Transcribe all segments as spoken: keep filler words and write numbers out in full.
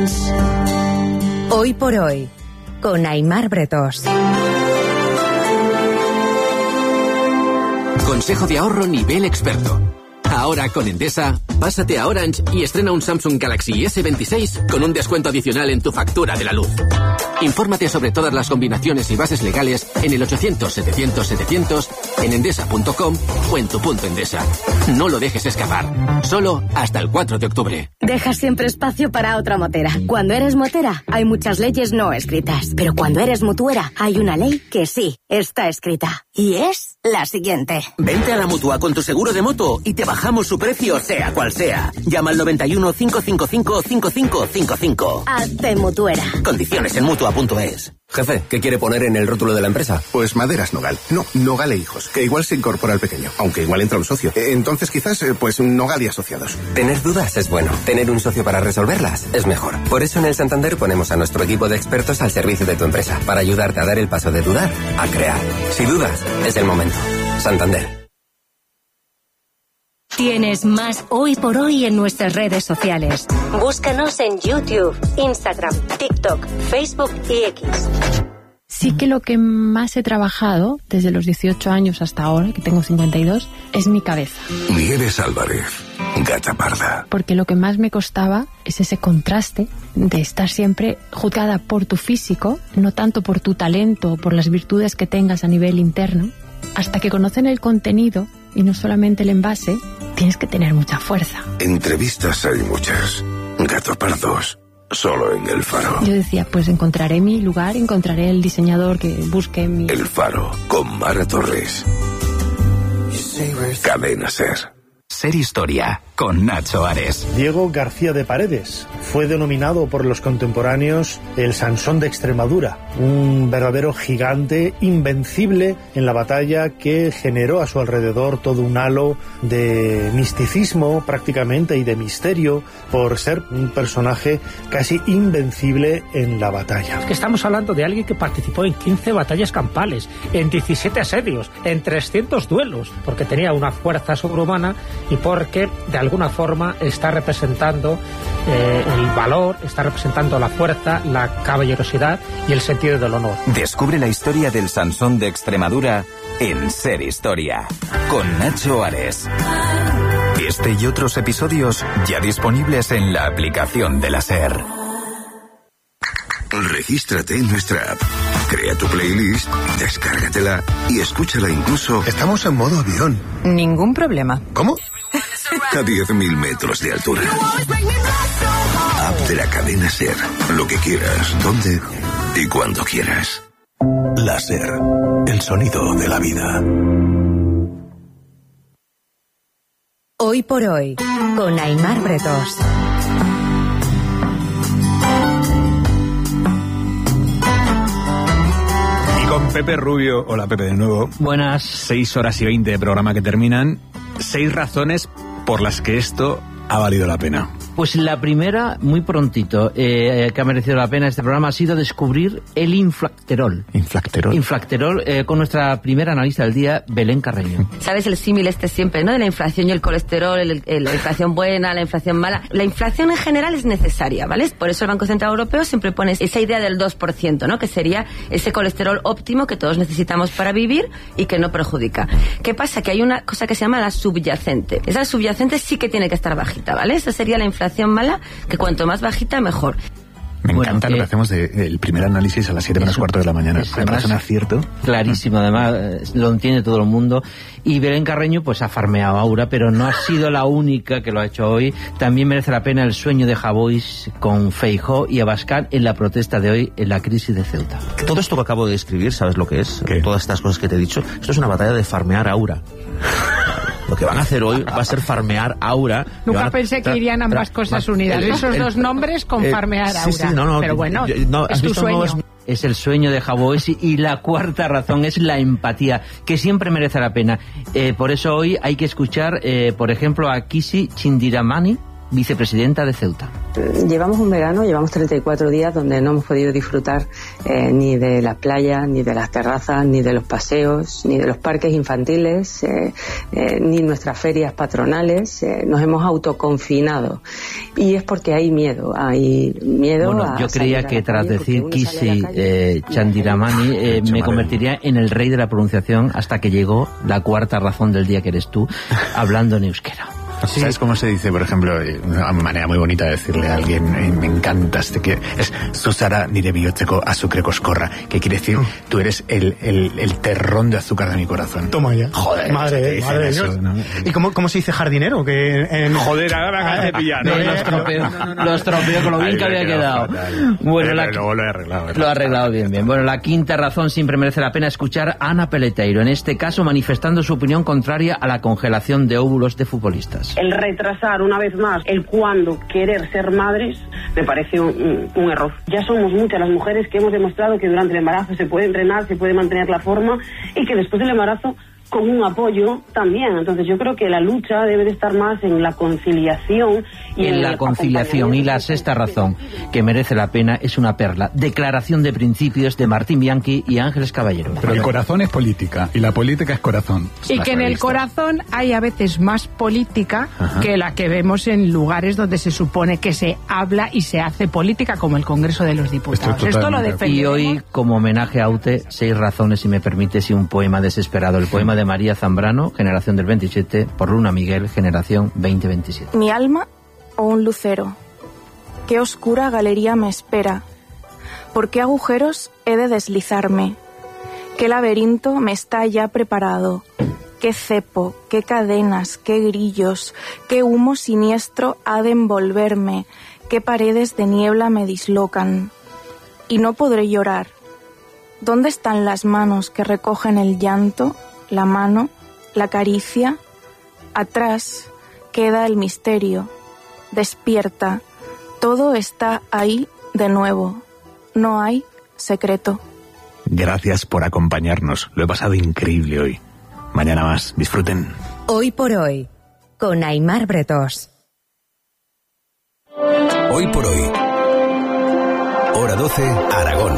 Hoy por hoy, con Aimar Bretós. Consejo de ahorro nivel experto. Ahora con Endesa, pásate a Orange y estrena un Samsung Galaxy ese veintiséis con un descuento adicional en tu factura de la luz. Infórmate sobre todas las combinaciones y bases legales en el ochocientos setecientos setecientos, en endesa punto com o en tu punto Endesa. No lo dejes escapar. Solo hasta el cuatro de octubre. Deja siempre espacio para otra motera. Cuando eres motera, hay muchas leyes no escritas. Pero cuando eres mutuera, hay una ley que sí está escrita. Y es la siguiente. Vente a la Mutua con tu seguro de moto y te bajamos su precio, sea cual sea. Llama al noventa y uno, cinco cinco cinco, cinco cinco cinco cinco. Hazte mutuera. Condiciones en mutua punto es. Jefe, ¿qué quiere poner en el rótulo de la empresa? Pues Maderas Nogal. No, Nogal e Hijos, que igual se incorpora al pequeño, aunque igual entra un socio. Entonces quizás, pues Nogal y Asociados. Tener dudas es bueno. Tener un socio para resolverlas es mejor. Por eso en el Santander ponemos a nuestro equipo de expertos al servicio de tu empresa, para ayudarte a dar el paso de dudar a crear. Si dudas, es el momento. Santander. Tienes más Hoy por Hoy en nuestras redes sociales. Búscanos en YouTube, Instagram, TikTok, Facebook y X. Sí que lo que más he trabajado desde los dieciocho años hasta ahora, que tengo cincuenta y dos, es mi cabeza. Nieves Álvarez, Gata Parda. Porque lo que más me costaba es ese contraste de estar siempre juzgada por tu físico, no tanto por tu talento o por las virtudes que tengas a nivel interno. Hasta que conocen el contenido y no solamente el envase, tienes que tener mucha fuerza. Entrevistas hay muchas. Gato Pardos, solo en El Faro. Yo decía, pues encontraré mi lugar, encontraré el diseñador que busque mi... El Faro, con Mara Torres. Cadena Ser. Ser Historia, con Nacho Ares. Diego García de Paredes fue denominado por los contemporáneos el Sansón de Extremadura, un verdadero gigante invencible en la batalla que generó a su alrededor todo un halo de misticismo prácticamente y de misterio por ser un personaje casi invencible en la batalla. Es que estamos hablando de alguien que participó en quince batallas campales, en diecisiete asedios, en trescientos duelos, porque tenía una fuerza sobrehumana y porque de alguna forma está representando eh, el valor, está representando la fuerza, la caballerosidad y el sentido del honor. Descubre la historia del Sansón de Extremadura en Ser Historia, con Nacho Ares. Este y otros episodios ya disponibles en la aplicación de la Ser. Regístrate en nuestra app, crea tu playlist, descárgatela y escúchala incluso... Estamos en modo avión. Ningún problema. ¿Cómo? A diez mil metros de altura. App de la cadena Ser. Lo que quieras, donde y cuando quieras. La Ser, el sonido de la vida. Hoy por Hoy, con Aimar Bretós. Con Pepe Rubio. Hola, Pepe, de nuevo. Buenas. Seis horas y veinte de programa que terminan. Seis razones por las que esto ha valido la pena. Pues la primera, muy prontito, eh, que ha merecido la pena este programa, ha sido descubrir el inflacterol. ¿Inflacterol? Inflacterol, eh, con nuestra primera analista del día, Belén Carreño. ¿Sabes el símil este siempre, no? De la inflación y el colesterol, el, el, la inflación buena, la inflación mala. La inflación en general es necesaria, ¿vale? Por eso el Banco Central Europeo siempre pone esa idea del dos por ciento, ¿no? Que sería ese colesterol óptimo que todos necesitamos para vivir y que no perjudica. ¿Qué pasa? Que hay una cosa que se llama la subyacente. Esa subyacente sí que tiene que estar bajita, ¿vale? Esa sería la inflación mala, que cuanto más bajita, mejor. Me bueno, encanta eh, lo que hacemos del de, primer análisis a las siete menos cuarto de la mañana. Me parece un acierto. Clarísimo, además, eh, lo entiende todo el mundo. Y Belén Carreño, pues ha farmeado a Aura, pero no ha sido la única que lo ha hecho hoy. También merece la pena el sueño de Javois con Feijóo y Abascal en la protesta de hoy en la crisis de Ceuta. Todo esto que acabo de describir, ¿sabes lo que es? ¿Qué? Todas estas cosas que te he dicho, esto es una batalla de farmear a Aura. Lo que van a hacer hoy va a ser farmear Aura. Nunca pensé que irían ambas cosas unidas. El, Esos el, dos nombres con el, farmear sí, Aura. Sí, no, no, pero bueno, yo, no, es tu sueño. Es... es el sueño de Javois. Y la cuarta razón es la empatía, que siempre merece la pena. Eh, por eso hoy hay que escuchar, eh, por ejemplo, a Kishi Chindiramani, vicepresidenta de Ceuta. Llevamos un verano, llevamos treinta y cuatro días donde no hemos podido disfrutar eh, ni de las playas, ni de las terrazas, ni de los paseos, ni de los parques infantiles, eh, eh, ni nuestras ferias patronales. Eh, nos hemos autoconfinado. Y es porque hay miedo, hay miedo bueno, a yo creía que tras decir Kisi eh, Chandiramani eh, me madre. convertiría en el rey de la pronunciación hasta que llegó la cuarta razón del día, que eres tú, hablando en euskera. Sí. ¿Sabes cómo se dice, por ejemplo, una manera muy bonita de decirle a alguien, eh, me encanta este que es Susara nire bihotzeko azukre koskorra, que quiere decir, tú eres el, el, el terrón de azúcar de mi corazón. Toma ya. Joder, madre, madre de Dios. ¿no? ¿Y cómo, cómo se dice jardinero? Que en... Joder, ahora me acabas de pillar. No, lo estropeo, lo estropeo con lo bien que había quedado. Bueno, la, luego lo he arreglado. ¿verdad? Lo ha arreglado bien, bien. Bueno, la quinta razón, siempre merece la pena escuchar a Ana Peleteiro, en este caso manifestando su opinión contraria a la congelación de óvulos de futbolistas. El retrasar una vez más el cuándo querer ser madres me parece un, un error. Ya somos muchas las mujeres que hemos demostrado que durante el embarazo se puede entrenar, se puede mantener la forma y que después del embarazo con un apoyo también. Entonces yo creo que la lucha debe de estar más en la conciliación. Y en, en la conciliación. Y la sexta razón que merece la pena es una perla. Declaración de principios de Martín Bianchi y Ángeles Caballero. Pero el corazón es política y la política es corazón. Y que en el corazón hay a veces más política Ajá. que la que vemos en lugares donde se supone que se habla y se hace política, como el Congreso de los Diputados. Esto lo defendemos. Y hoy, como homenaje a Aute, seis razones, si me permites, y un poema desesperado. El poema de María Zambrano, generación del veintisiete, por Luna Miguel, generación veinte veintisiete. Mi alma o un lucero. Qué oscura galería me espera. ¿Por qué agujeros he de deslizarme? ¿Qué laberinto me está ya preparado? ¿Qué cepo, qué cadenas, qué grillos, qué humo siniestro ha de envolverme? ¿Qué paredes de niebla me dislocan? Y no podré llorar. ¿Dónde están las manos que recogen el llanto? La mano, la caricia. Atrás queda el misterio. Despierta. Todo está ahí de nuevo. No hay secreto. Gracias por acompañarnos. Lo he pasado increíble hoy. Mañana más. Disfruten. Hoy por hoy, con Aimar Bretós. Hoy por hoy. Hora doce, Aragón.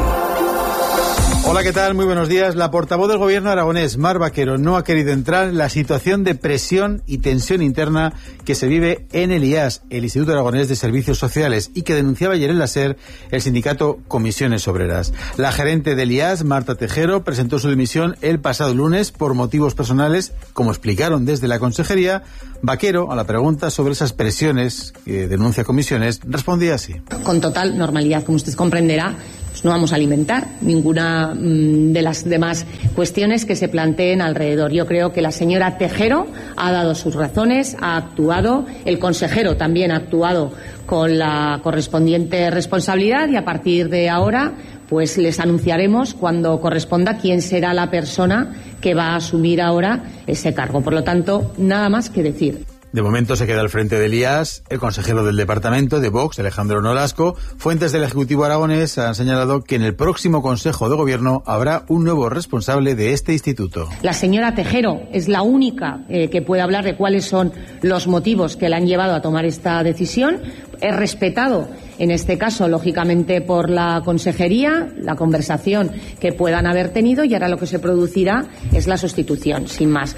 Hola, ¿qué tal? Muy buenos días. La portavoz del gobierno aragonés, Mar Vaquero, no ha querido entrar en la situación de presión y tensión interna que se vive en el I A S, el Instituto Aragonés de Servicios Sociales, y que denunciaba ayer en la SER el sindicato Comisiones Obreras. La gerente del I A S, Marta Tejero, presentó su dimisión el pasado lunes por motivos personales, como explicaron desde la consejería. Vaquero, a la pregunta sobre esas presiones que denuncia Comisiones, respondía así. Con total normalidad, como usted comprenderá, pues no vamos a alimentar ninguna mmm, de las demás cuestiones que se planteen alrededor. Yo creo que la señora Tejero ha dado sus razones, ha actuado, el consejero también ha actuado con la correspondiente responsabilidad y a partir de ahora pues les anunciaremos cuando corresponda quién será la persona que va a asumir ahora ese cargo. Por lo tanto, nada más que decir. De momento se queda al frente del I A S el consejero del departamento de Vox, Alejandro Nolasco. Fuentes del Ejecutivo aragonés han señalado que en el próximo Consejo de Gobierno habrá un nuevo responsable de este instituto. La señora Tejero es la única eh, que puede hablar de cuáles son los motivos que la han llevado a tomar esta decisión. Es respetado, en este caso, lógicamente, por la consejería, la conversación que puedan haber tenido, y ahora lo que se producirá es la sustitución, sin más.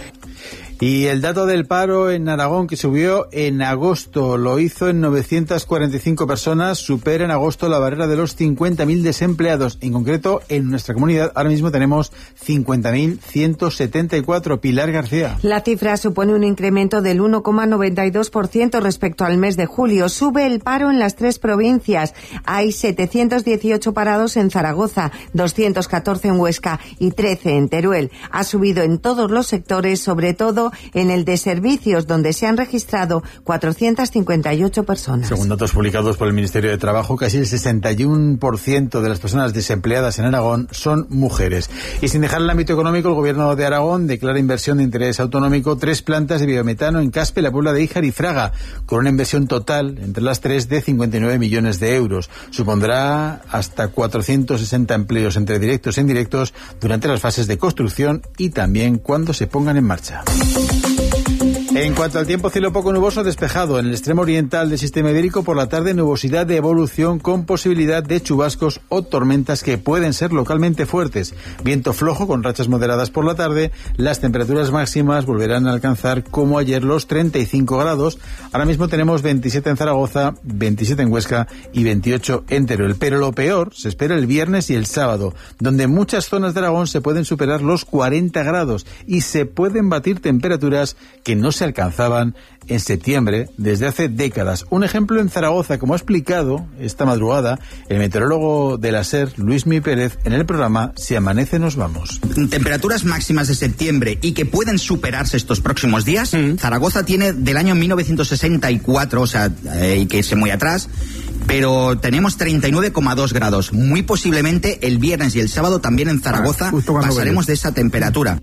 Y el dato del paro en Aragón, que subió en agosto, lo hizo en novecientas cuarenta y cinco personas, supera en agosto la barrera de los cincuenta mil desempleados. En concreto, en nuestra comunidad ahora mismo tenemos cincuenta mil ciento setenta y cuatro. Pilar García. La cifra supone un incremento del uno coma noventa y dos por ciento respecto al mes de julio. Sube el paro en las tres provincias. Hay setecientos dieciocho parados en Zaragoza, doscientos catorce en Huesca y trece en Teruel. Ha subido en todos los sectores, sobre todo en el de servicios, donde se han registrado cuatrocientas cincuenta y ocho personas. Según datos publicados por el Ministerio de Trabajo, casi el sesenta y uno por ciento de las personas desempleadas en Aragón son mujeres. Y sin dejar el ámbito económico, el Gobierno de Aragón declara inversión de interés autonómico tres plantas de biometano en Caspe, La Puebla de Híjar y Fraga, con una inversión total entre las tres de cincuenta y nueve millones de euros. Supondrá hasta cuatrocientos sesenta empleos entre directos e indirectos durante las fases de construcción y también cuando se pongan en marcha. En cuanto al tiempo, cielo poco nuboso despejado en el extremo oriental del sistema ibérico. Por la tarde, nubosidad de evolución con posibilidad de chubascos o tormentas que pueden ser localmente fuertes. Viento flojo con rachas moderadas por la tarde. Las temperaturas máximas volverán a alcanzar, como ayer, los treinta y cinco grados. Ahora mismo tenemos veintisiete en Zaragoza, veintisiete en Huesca y veintiocho en Teruel. Pero lo peor se espera el viernes y el sábado, donde en muchas zonas de Aragón se pueden superar los cuarenta grados y se pueden batir temperaturas que no se alcanzaban en septiembre desde hace décadas. Un ejemplo en Zaragoza, como ha explicado esta madrugada el meteorólogo de la SER, Luismi Pérez, en el programa Si amanece nos vamos. Temperaturas máximas de septiembre y que pueden superarse estos próximos días. Mm. Zaragoza tiene del año mil novecientos sesenta y cuatro, o sea, eh, que es muy atrás, pero tenemos treinta y nueve coma dos grados. Muy posiblemente el viernes y el sábado también en Zaragoza ah, pasaremos de esa temperatura.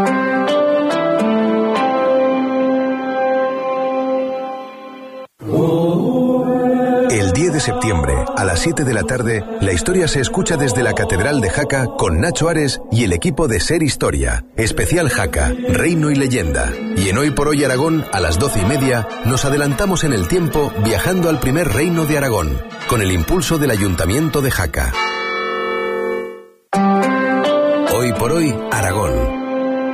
El diez de septiembre, a las siete de la tarde, la historia se escucha desde la Catedral de Jaca con Nacho Ares y el equipo de Ser Historia. Especial Jaca, Reino y Leyenda. Y en Hoy por Hoy Aragón, a las doce y media, nos adelantamos en el tiempo viajando al primer reino de Aragón, con el impulso del Ayuntamiento de Jaca. Hoy por Hoy Aragón.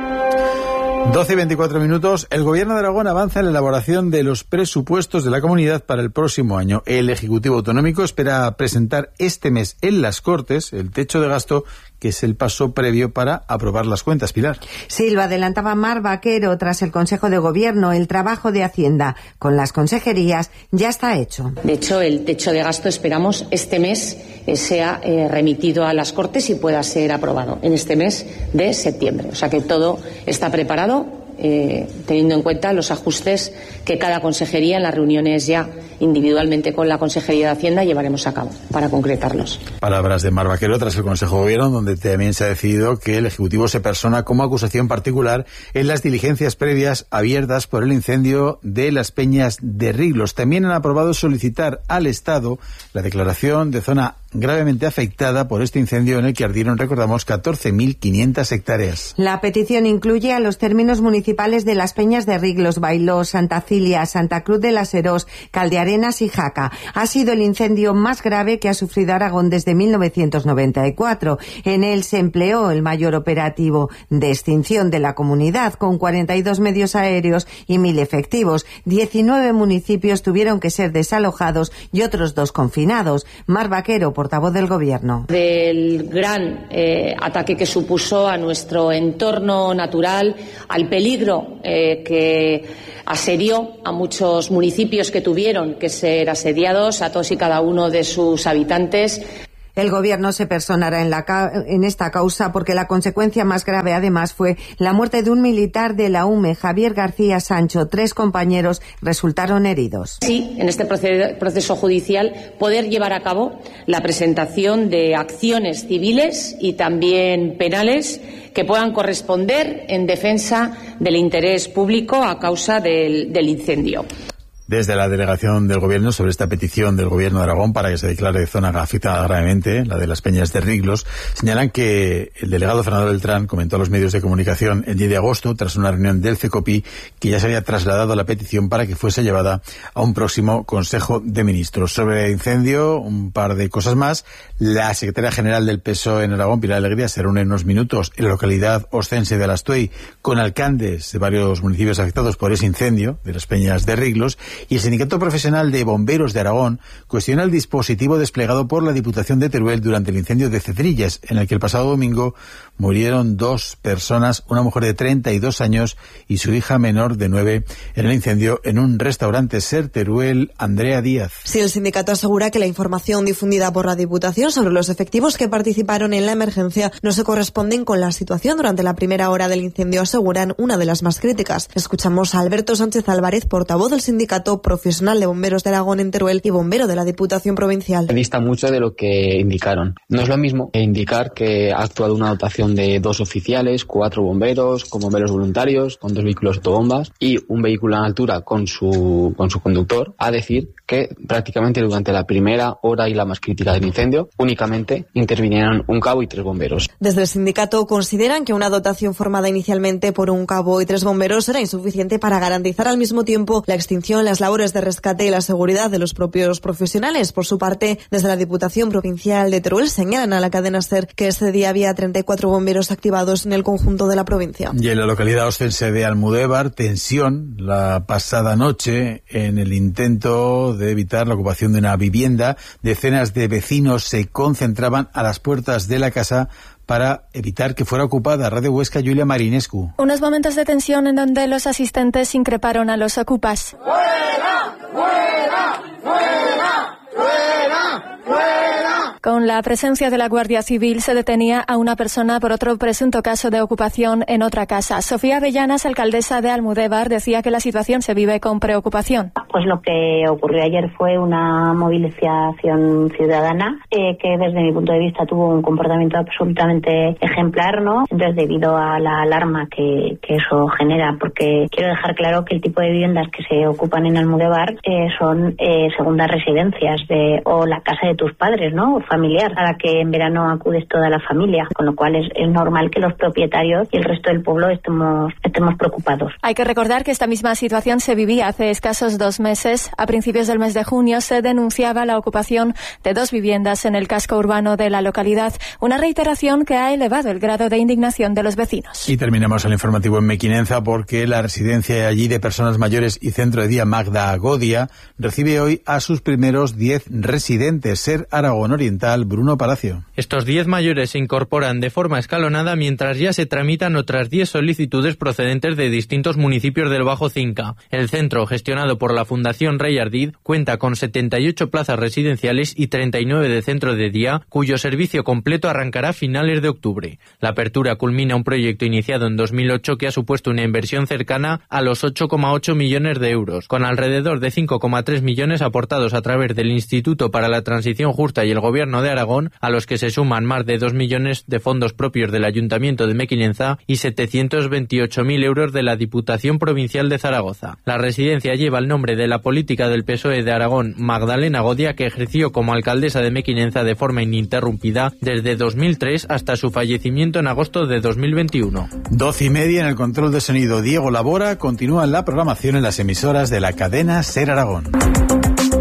doce y veinticuatro minutos. El Gobierno de Aragón avanza en la elaboración de los presupuestos de la comunidad para el próximo año. El Ejecutivo Autonómico espera presentar este mes en las Cortes el techo de gasto, que es el paso previo para aprobar las cuentas. Pilar. Sí, lo adelantaba Mar Vaquero tras el Consejo de Gobierno. El trabajo de Hacienda con las consejerías ya está hecho. De hecho, el techo de gasto esperamos este mes eh, sea eh, remitido a las Cortes y pueda ser aprobado en este mes de septiembre. O sea que todo está preparado, eh, teniendo en cuenta los ajustes que cada consejería en las reuniones ya individualmente con la Consejería de Hacienda llevaremos a cabo para concretarlos. Palabras de Mar Vaquero tras el Consejo de Gobierno, donde también se ha decidido que el Ejecutivo se persona como acusación particular en las diligencias previas abiertas por el incendio de las Peñas de Riglos. También han aprobado solicitar al Estado la declaración de zona gravemente afectada por este incendio en el que ardieron, recordamos, catorce mil quinientas hectáreas. La petición incluye a los términos municipales de las Peñas de Riglos, Bailó, Santa Cilia, Santa Cruz de las Herós, Caldearenas y Jaca. Ha sido el incendio más grave que ha sufrido Aragón desde mil novecientos noventa y cuatro. En él se empleó el mayor operativo de extinción de la comunidad, con cuarenta y dos medios aéreos y mil efectivos. diecinueve municipios tuvieron que ser desalojados y otros dos confinados. Mar Vaquero, portavoz del Gobierno. Del gran eh, ataque que supuso a nuestro entorno natural, al peligro eh, que asedió a muchos municipios que tuvieron que ser asediados, a todos y cada uno de sus habitantes. El Gobierno se personará en, la, en esta causa porque la consecuencia más grave, además, fue la muerte de un militar de la U M E, Javier García Sancho. Tres compañeros resultaron heridos. Sí, en este proceso judicial poder llevar a cabo la presentación de acciones civiles y también penales que puedan corresponder en defensa del interés público a causa del, del incendio. Desde la delegación del Gobierno sobre esta petición del Gobierno de Aragón para que se declare zona afectada gravemente, la de las Peñas de Riglos, señalan que el delegado Fernando Beltrán comentó a los medios de comunicación el diez de agosto, tras una reunión del CECOPI, que ya se había trasladado la petición para que fuese llevada a un próximo Consejo de Ministros. Sobre el incendio, un par de cosas más. La secretaria general del P S O E en Aragón, Pilar Alegría, se reúne en unos minutos en la localidad oscense de Alastuey con alcaldes de varios municipios afectados por ese incendio de las Peñas de Riglos. Y el Sindicato Profesional de Bomberos de Aragón cuestiona el dispositivo desplegado por la Diputación de Teruel durante el incendio de Cedrillas, en el que el pasado domingo murieron dos personas, una mujer de treinta y dos años y su hija menor de nueve, en el incendio en un restaurante Ser Teruel. Andrea Díaz. Sí, el sindicato asegura que la información difundida por la Diputación sobre los efectivos que participaron en la emergencia no se corresponden con la situación durante la primera hora del incendio, aseguran una de las más críticas. Escuchamos a Alberto Sánchez Álvarez, portavoz del sindicato Sindicato Profesional de Bomberos de Aragón en Teruel y bombero de la Diputación Provincial. Dista mucho de lo que indicaron. No es lo mismo indicar que ha actuado una dotación de dos oficiales, cuatro bomberos, con bomberos voluntarios, con dos vehículos autobombas y un vehículo en altura con su, con su conductor, a decir que prácticamente durante la primera hora y la más crítica del incendio únicamente intervinieron un cabo y tres bomberos. Desde el sindicato consideran que una dotación formada inicialmente por un cabo y tres bomberos era insuficiente para garantizar al mismo tiempo la extinción, las labores de rescate y la seguridad de los propios profesionales. Por su parte, desde la Diputación Provincial de Teruel señalan a la cadena SER que ese día había treinta y cuatro bomberos activados en el conjunto de la provincia. Y en la localidad ostense de Almudévar, tensión la pasada noche en el intento de evitar la ocupación de una vivienda. Decenas de vecinos se concentraban a las puertas de la casa para evitar que fuera ocupada. Radio Huesca, Julia Marinescu. Unos momentos de tensión en donde los asistentes increparon a los ocupas. ¡Fuera! ¡Fuera! ¡Fuera! ¡Fuera! ¡Fuera! Con la presencia de la Guardia Civil se detenía a una persona por otro presunto caso de ocupación en otra casa. Sofía Avellanas, alcaldesa de Almudévar, decía que la situación se vive con preocupación. Pues lo que ocurrió ayer fue una movilización ciudadana eh, que desde mi punto de vista tuvo un comportamiento absolutamente ejemplar, ¿no? Entonces, debido a la alarma que, que eso genera, porque quiero dejar claro que el tipo de viviendas que se ocupan en Almudévar eh, son eh, segundas residencias de, o la casa de tus padres, ¿no? Familiar, a la que en verano acudes toda la familia, con lo cual es, es normal que los propietarios y el resto del pueblo estemos, estemos preocupados. Hay que recordar que esta misma situación se vivía hace escasos dos meses. A principios del mes de junio se denunciaba la ocupación de dos viviendas en el casco urbano de la localidad, una reiteración que ha elevado el grado de indignación de los vecinos. Y terminamos el informativo en Mequinenza porque la residencia allí de personas mayores y centro de día Magda Agodia recibe hoy a sus primeros diez residentes. SER Aragón Oriental, Bruno Palacio. Estos diez mayores se incorporan de forma escalonada mientras ya se tramitan otras diez solicitudes procedentes de distintos municipios del Bajo Cinca. El centro, gestionado por la Fundación Rey Ardid, cuenta con setenta y ocho plazas residenciales y treinta y nueve de centro de día, cuyo servicio completo arrancará a finales de octubre. La apertura culmina un proyecto iniciado en dos mil ocho que ha supuesto una inversión cercana a los ocho coma ocho millones de euros, con alrededor de cinco coma tres millones aportados a través del Instituto para la Transición Justa y el Gobierno de Aragón, a los que se suman más de dos millones de fondos propios del Ayuntamiento de Mequinenza y setecientos veintiocho mil euros de la Diputación Provincial de Zaragoza. La residencia lleva el nombre de la política del P S O E de Aragón, Magdalena Agodia, que ejerció como alcaldesa de Mequinenza de forma ininterrumpida desde dos mil tres hasta su fallecimiento en agosto de dos mil veintiuno. Doce y media en el control de sonido. Diego Labora. Continúa la programación en las emisoras de la cadena SER Aragón.